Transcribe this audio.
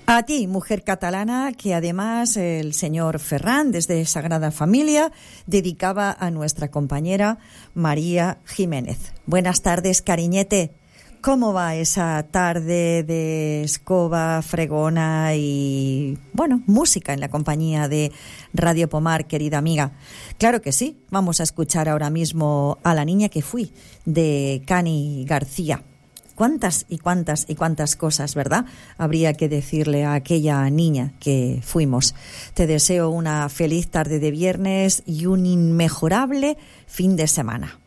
A ti, mujer catalana, que además el señor Ferran, desde Sagrada Familia, dedicaba a nuestra compañera María Jiménez. Buenas tardes, cariñete. ¿Cómo va esa tarde de escoba, fregona y, bueno, música en la compañía de Radio Pomar, querida amiga? Claro que sí. Vamos a escuchar ahora mismo A la niña que fui, de Cani García. Cuántas y cuántas y cuántas cosas, ¿verdad?, habría que decirle a aquella niña que fuimos. Te deseo una feliz tarde de viernes y un inmejorable fin de semana.